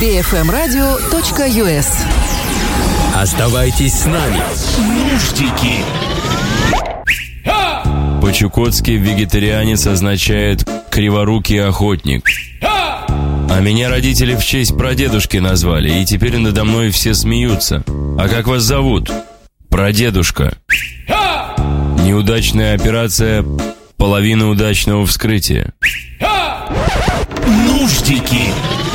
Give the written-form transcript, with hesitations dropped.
bfmradio.us. Оставайтесь с нами. Нуждики. По-чукотски вегетарианец означает «криворукий охотник». А меня родители в честь прадедушки назвали, и теперь надо мной все смеются. А как вас зовут? Прадедушка. Неудачная операция, половина удачного вскрытия. Нуждики.